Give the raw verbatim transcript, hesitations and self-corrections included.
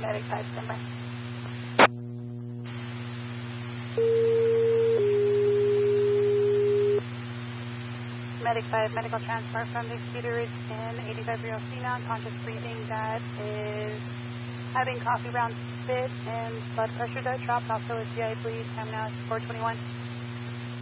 Medic five, stand by. Medic five, medical transfer from the computer is in eighty-five real phenon, conscious breathing that is having coffee brown spit and blood pressure that dropped, also a G I bleed, time now is four twenty-one.